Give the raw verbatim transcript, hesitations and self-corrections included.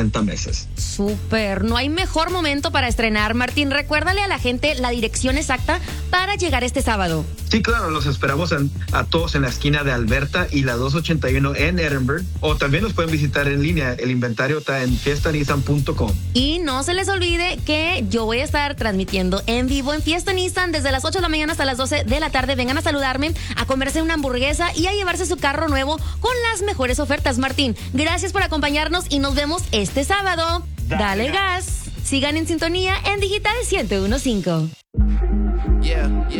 sesenta meses. Súper, no hay mejor momento para estrenar. Martín, recuérdale a la gente la dirección exacta para llegar este sábado. Sí, claro, los esperamos en, a todos en la esquina de Alberta y la doscientos ochenta y uno en Edinburgh, o también nos pueden visitar en línea. El inventario está en fiesta nissan punto com. Y no se les olvide que yo voy a estar transmitiendo en vivo en Fiesta Nissan desde las ocho de la mañana hasta las doce de la tarde. Vengan a saludarme, a comerse una hamburguesa y a llevarse su carro nuevo con las mejores ofertas. Martín, gracias por acompañarnos y nos vemos este sábado. Dale, Dale gas. gas. Sigan en sintonía en Digital ciento uno punto cinco. Yeah, yeah.